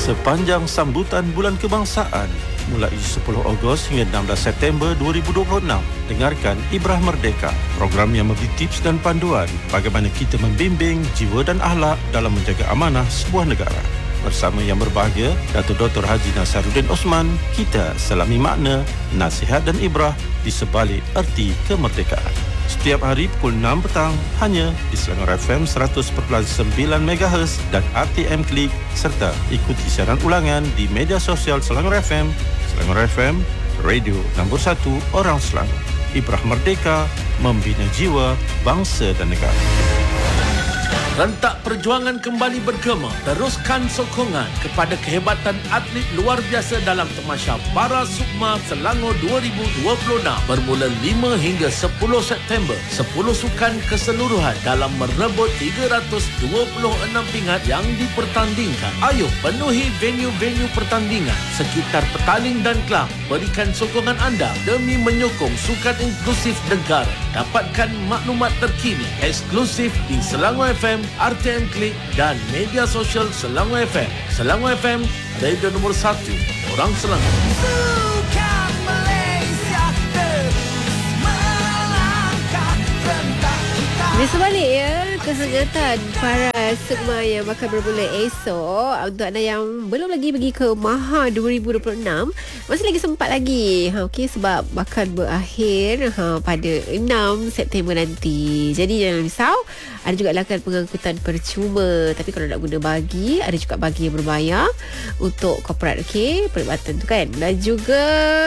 sepanjang sambutan Bulan Kebangsaan mulai 10 Ogos hingga 16 September 2026. Dengarkan Ibrah Merdeka, program yang memberi tips dan panduan bagaimana kita membimbing jiwa dan akhlak dalam menjaga amanah sebuah negara. Bersama yang berbahagia, Datuk Dr. Haji Nasaruddin Osman, kita selami makna, nasihat dan ibrah di sebalik erti kemerdekaan. Setiap hari pukul 6 petang hanya di Selangor FM 100.9 MHz dan RTM Klik, serta ikuti siaran ulangan di media sosial Selangor FM, radio nombor 1 orang Selangor. Ibrah Merdeka, membina jiwa, bangsa dan negara. Rentak perjuangan kembali bergema. Teruskan sokongan kepada kehebatan atlet luar biasa dalam Tamasya Para Sukma Selangor 2026. Bermula 5 hingga 10 September, 10 sukan keseluruhan dalam merebut 326 pingat yang dipertandingkan. Ayuh penuhi venue-venue pertandingan sekitar Petaling dan Kelang. Berikan sokongan anda demi menyokong sukan inklusif negara. Dapatkan maklumat terkini eksklusif di Selangor FM, RTM Klik dan media sosial Selangor FM. Selangor FM, radio nombor 1 orang Selangor. Sukan Malaysia terus melangkah, rentak kita. Di sebalik ya, kesengatan para sukma yang bakal bermula esok. Untuk anda yang belum lagi pergi ke Maha 2026, masih lagi sempat lagi. Okey, sebab bakal berakhir pada 6 September nanti. Jadi jangan risau. Ada juga lakukan pengangkutan percuma. Tapi kalau nak guna bagi, ada juga bagi yang berbayar untuk korporat, okey, perkhidmatan tu kan. Dan juga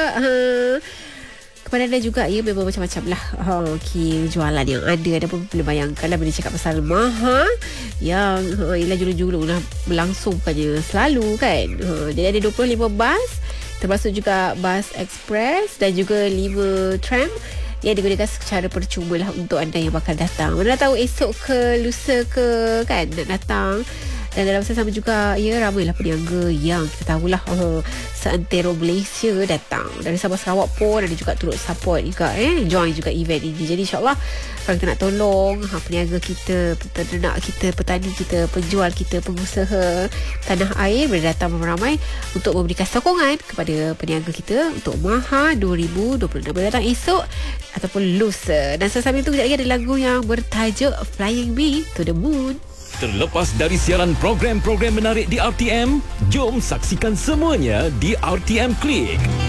kepada anda juga, ia memang macam-macam lah okey, jualan yang ada. Ada pun boleh bayangkan lah bila cakap pasal Maha yang ialah julung-julung lah berlangsung bukannya selalu kan. Jadi ada 25 bas, termasuk juga bas ekspres dan juga 5 tram yang digunakan secara percuma lah untuk anda yang bakal datang. Mana tahu esok ke lusa ke kan nak datang. Dan dalam masa sama juga, ya, ramailah peniaga yang kita tahulah seantero Malaysia datang. Dari Sabah Sarawak pun ada juga turut support juga, join juga event ini. Jadi insyaAllah kalau kita nak tolong peniaga kita, peternak kita, petani kita, penjual kita, pengusaha tanah air, boleh datang ramai untuk memberikan sokongan kepada peniaga kita untuk Maha 2026. Boleh datang esok ataupun lusa. Dan sesambil itu, kejap lagi ada lagu yang bertajuk Flying Me to the Moon. Terlepas dari siaran program-program menarik di RTM, jom saksikan semuanya di RTM Klik.